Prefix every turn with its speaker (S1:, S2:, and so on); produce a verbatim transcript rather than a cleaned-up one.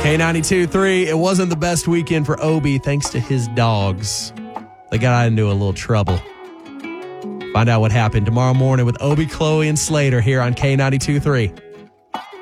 S1: K ninety-two three, it wasn't the best weekend for Obi thanks to his dogs. They got into a little trouble. Find out what happened tomorrow morning with Obi, Chloe, and Slater here on K ninety-two three.